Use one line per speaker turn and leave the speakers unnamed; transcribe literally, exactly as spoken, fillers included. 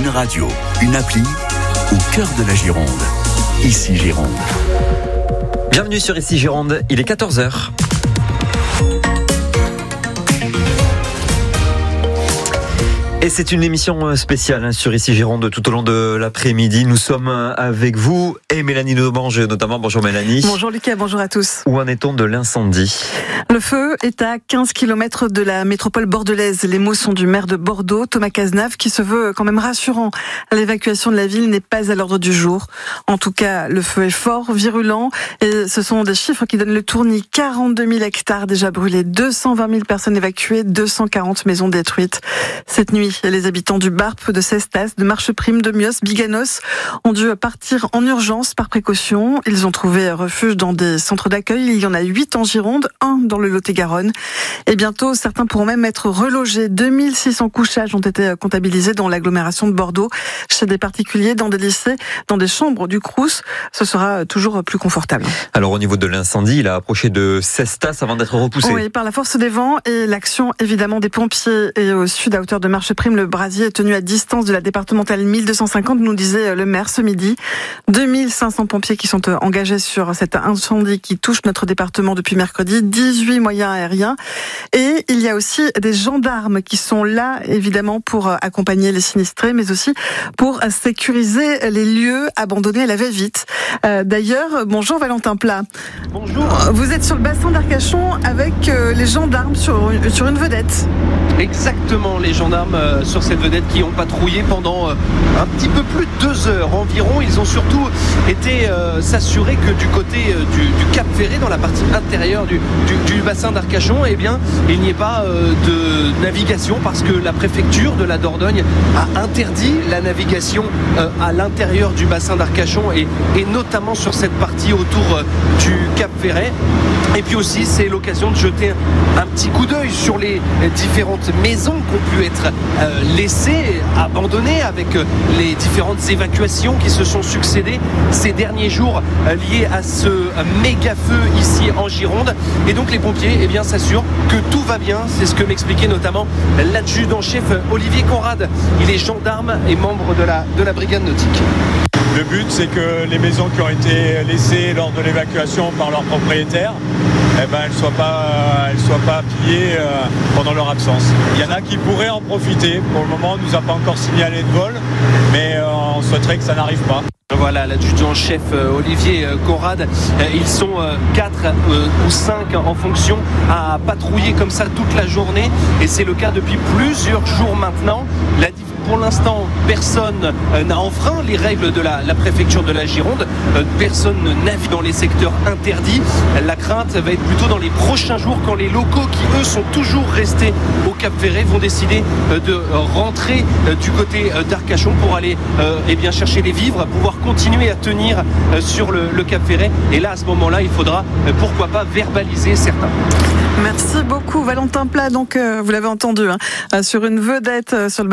radio, une appli au cœur de la Gironde. Ici Gironde.
Bienvenue sur Ici Gironde, il est quatorze heures. Et c'est une émission spéciale sur Ici Gironde tout au long de l'après-midi. Nous sommes avec vous et Mélanie Daubange notamment. Bonjour Mélanie.
Bonjour Lucas, bonjour à tous.
Où en est-on de l'incendie ?
Le feu est à quinze kilomètres de la métropole bordelaise. Les mots sont du maire de Bordeaux, Thomas Cazenave, qui se veut quand même rassurant. L'évacuation de la ville n'est pas à l'ordre du jour. En tout cas, le feu est fort, virulent, et ce sont des chiffres qui donnent le tournis. quarante-deux mille hectares déjà brûlés, deux cent vingt mille personnes évacuées, deux cent quarante maisons détruites. Cette nuit, les habitants du Barp, de Cestas, de Marcheprime, de Mios, Biganos ont dû partir en urgence par précaution. Ils ont trouvé refuge dans des centres d'accueil. Il y en a huit en Gironde, un dans le Lot-et-Garonne. Et bientôt, certains pourront même être relogés. deux mille six cents couchages ont été comptabilisés dans l'agglomération de Bordeaux, chez des particuliers, dans des lycées, dans des chambres du Crous. Ce sera toujours plus confortable.
Alors au niveau de l'incendie, il a approché de Cestas avant d'être repoussé.
Oui, par la force des vents et l'action évidemment des pompiers. Et au sud, à hauteur de Marcheprime, le brasier est tenu à distance de la départementale mille deux cent cinquante, nous disait le maire ce midi. deux mille cinq cents pompiers qui sont engagés sur cet incendie qui touche notre département depuis mercredi, dix-huit moyens aériens. Et il y a aussi des gendarmes qui sont là, évidemment, pour accompagner les sinistrés, mais aussi pour sécuriser les lieux abandonnés à la va-vite. Euh, d'ailleurs, bonjour Valentin Plat.
Bonjour.
Vous êtes sur le bassin d'Arcachon avec les gendarmes sur, sur une vedette.
Exactement, les gendarmes euh, sur cette vedette qui ont patrouillé pendant euh, un petit peu plus de deux heures environ. Ils ont surtout été euh, s'assurer que du côté euh, du, du Cap Ferré, dans la partie intérieure du, du, du bassin d'Arcachon, eh bien, il n'y ait pas euh, de navigation parce que la préfecture de la Dordogne a interdit la navigation euh, à l'intérieur du bassin d'Arcachon et, et notamment sur cette partie autour euh, du Cap Ferret. Et puis aussi, c'est l'occasion de jeter un, un petit coup d'œil sur les différentes maisons qui ont pu être euh, laissées, abandonnées avec euh, les différentes évacuations qui se sont succédées ces derniers jours euh, liées à ce euh, méga feu ici en Gironde. Et donc les pompiers eh bien, s'assurent que tout va bien. C'est ce que m'expliquait notamment l'adjudant-chef Olivier Conrad. Il est gendarme et membre de la, de la brigade nautique.
Le but, c'est que les maisons qui ont été laissées lors de l'évacuation par leurs propriétaires, eh ben, elles ne soient pas, elles soient pas pillées euh, pendant leur absence. Il y en a qui pourraient en profiter. Pour le moment, on ne nous a pas encore signalé de vol, mais euh, on souhaiterait que ça n'arrive pas.
Voilà, l'adjudant-chef euh, Olivier euh, Conrad. Euh, ils sont euh, quatre euh, ou cinq en fonction à patrouiller comme ça toute la journée. Et c'est le cas depuis plusieurs jours maintenant. La Pour l'instant, personne euh, n'a enfreint les règles de la, la préfecture de la Gironde. Euh, personne ne navigue dans les secteurs interdits. La crainte va être plutôt dans les prochains jours quand les locaux qui, eux, sont toujours restés au Cap Ferré vont décider euh, de rentrer euh, du côté euh, d'Arcachon pour aller euh, eh bien, chercher les vivres, pouvoir continuer à tenir euh, sur le, le Cap Ferré. Et là, à ce moment-là, il faudra, euh, pourquoi pas, verbaliser certains.
Merci beaucoup Valentin Plat. Donc, euh, vous l'avez entendu, hein, sur une vedette euh, sur le